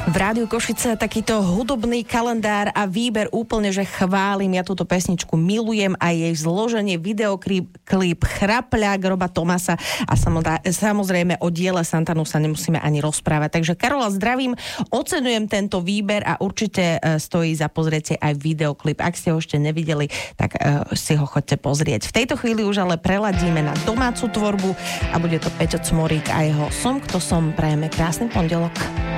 V Rádiu Košice takýto hudobný kalendár a výber úplne, že chválim. Ja túto pesničku milujem a jej zloženie, videoklip Chrapľák Roba Thomasa a samozrejme o diele Santanu sa nemusíme ani rozprávať. Takže Karola, zdravím, oceňujem tento výber a určite stojí za pozrieť aj videoklip. Ak ste ho ešte nevideli, tak si ho choďte pozrieť. V tejto chvíli už ale preladíme na domácu tvorbu a bude to Peťo Cmorík a jeho Som, kto som. Prajeme krásny pondelok.